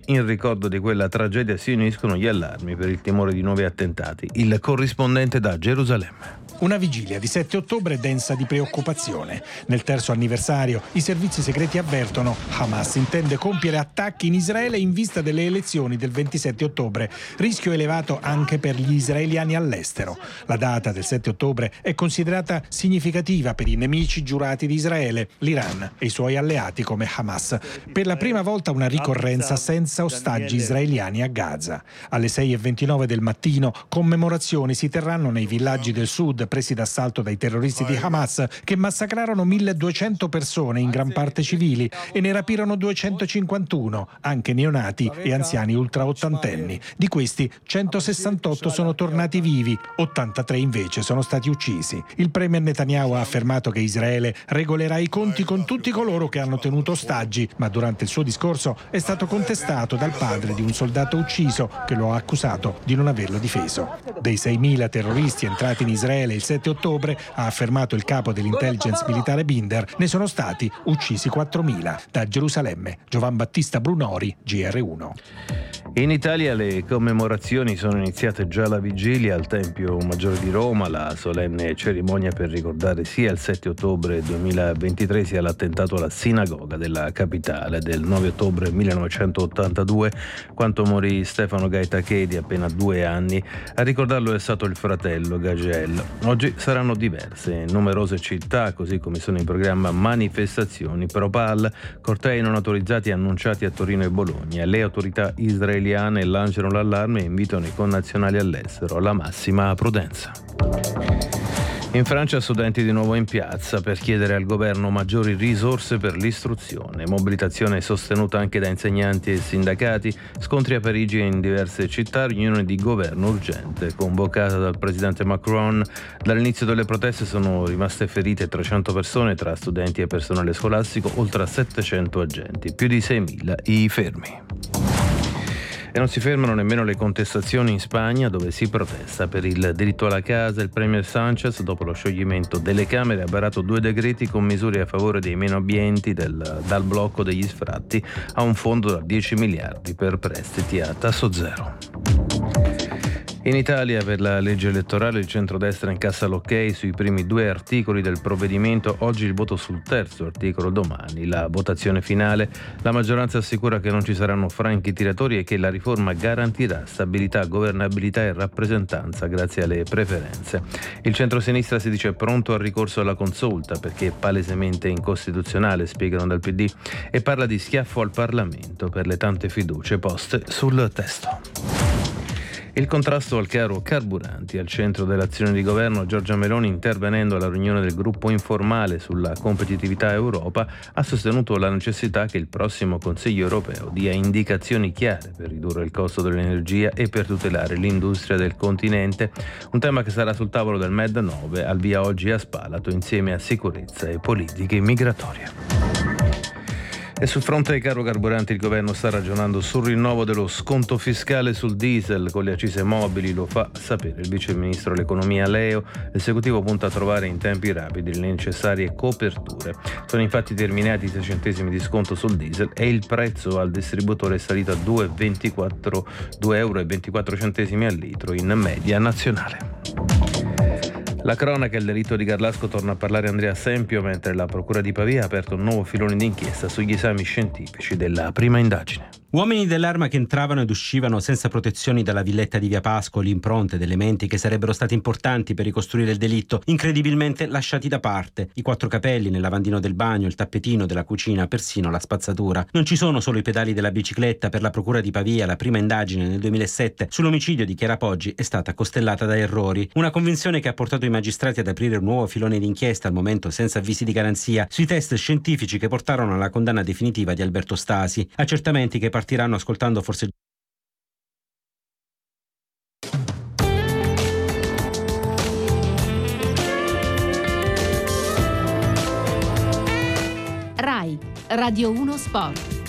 In ricordo di quella tragedia si uniscono gli allarmi per il timore di nuovi attentati. Il corrispondente da Gerusalemme. Una vigilia di 7 ottobre densa di preoccupazione. Nel terzo anniversario i servizi segreti avvertono: Hamas intende compiere attacchi in Israele in vista delle elezioni del 27 ottobre. Rischio elevato anche per gli israeliani all'estero. La data del 7 ottobre è considerata significativa per i nemici giurati di Israele, l'Iran e i suoi alleati come Hamas. Per la prima volta una ricorrenza senza ostaggi israeliani a Gaza. Alle 6:29 del mattino commemorazioni si terranno nei villaggi del sud presi d'assalto dai terroristi di Hamas, che massacrarono 1.200 persone, in gran parte civili, e ne rapirono 251, anche neonati e anziani ultraottantenni. Di questi 168 sono tornati vivi, 83 invece sono stati uccisi. Il premier Netanyahu ha affermato che Israele regolerà i conti con tutti coloro che hanno tenuto ostaggi, ma durante il suo discorso è stato contestato dal padre di un soldato ucciso, che lo ha accusato di non averlo difeso. Dei 6.000 terroristi entrati in Israele il 7 ottobre, ha affermato il capo dell'intelligence militare Binder, ne sono stati uccisi 4.000. Da Gerusalemme, Giovan Battista Brunori, GR1. In Italia le commemorazioni sono iniziate già alla vigilia al Tempio Maggiore di Roma, la solenne cerimonia per ricordare sia il 7 ottobre 2023 sia l'attentato alla sinagoga della capitale del 9 ottobre 1982, quando morì Stefano Gaeta di appena 2 anni. A ricordarlo è stato il fratello Gagiel. Oggi saranno diverse, numerose città, così come sono in programma manifestazioni pro-Pal, cortei non autorizzati annunciati a Torino e Bologna. Le autorità israeliane lanciano l'allarme e invitano i connazionali all'estero alla massima prudenza. In Francia studenti di nuovo in piazza per chiedere al governo maggiori risorse per l'istruzione. Mobilitazione sostenuta anche da insegnanti e sindacati, scontri a Parigi e in diverse città, riunione di governo urgente convocata dal presidente Macron. Dall'inizio delle proteste sono rimaste ferite 300 persone tra studenti e personale scolastico, oltre a 700 agenti, più di 6.000 i fermi. E non si fermano nemmeno le contestazioni in Spagna, dove si protesta per il diritto alla casa. Il premier Sánchez, dopo lo scioglimento delle Camere, ha varato 2 decreti con misure a favore dei meno abbienti, dal blocco degli sfratti a un fondo da 10 miliardi per prestiti a tasso zero. In Italia, per la legge elettorale, il centrodestra incassa l'ok sui primi 2 articoli del provvedimento. Oggi il voto sul terzo articolo, domani la votazione finale. La maggioranza assicura che non ci saranno franchi tiratori e che la riforma garantirà stabilità, governabilità e rappresentanza grazie alle preferenze. Il centrosinistra si dice pronto al ricorso alla consulta perché è palesemente incostituzionale, spiegano dal PD, e parla di schiaffo al Parlamento per le tante fiducie poste sul testo. Il contrasto al caro carburanti al centro dell'azione di governo. Giorgia Meloni, intervenendo alla riunione del gruppo informale sulla competitività Europa, ha sostenuto la necessità che il prossimo Consiglio europeo dia indicazioni chiare per ridurre il costo dell'energia e per tutelare l'industria del continente, un tema che sarà sul tavolo del MED 9, al via oggi a Spalato, insieme a sicurezza e politiche migratorie. E sul fronte dei caro carburanti il governo sta ragionando sul rinnovo dello sconto fiscale sul diesel con le accise mobili, lo fa sapere il vice ministro dell'economia Leo. L'esecutivo punta a trovare in tempi rapidi le necessarie coperture. Sono infatti terminati i 6 centesimi di sconto sul diesel e il prezzo al distributore è salito a 2,24 euro al litro in media nazionale. La cronaca, il delitto di Garlasco, torna a parlare Andrea Sempio, mentre la procura di Pavia ha aperto un nuovo filone d'inchiesta sugli esami scientifici della prima indagine. Uomini dell'arma che entravano ed uscivano senza protezioni dalla villetta di Via Pascoli, impronte ed elementi che sarebbero stati importanti per ricostruire il delitto, incredibilmente lasciati da parte. I 4 capelli nel lavandino del bagno, il tappetino della cucina, persino la spazzatura. Non ci sono solo i pedali della bicicletta. Per la procura di Pavia la prima indagine nel 2007 sull'omicidio di Chiara Poggi è stata costellata da errori. Una convinzione che ha portato i magistrati ad aprire un nuovo filone d'inchiesta, al momento senza avvisi di garanzia, sui test scientifici che portarono alla condanna definitiva di Alberto Stasi. Accertamenti che partiranno ascoltando forse RAI Radio 1 Sport.